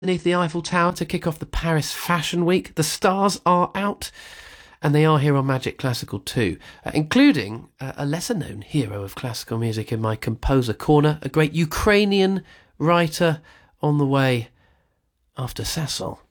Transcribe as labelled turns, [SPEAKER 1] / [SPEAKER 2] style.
[SPEAKER 1] beneath the Eiffel Tower to kick off the Paris Fashion Week. The stars are out, and they are here on Magic Classical too, including a lesser-known hero of classical music in my composer corner, a great Ukrainian writer on the way after Sassol.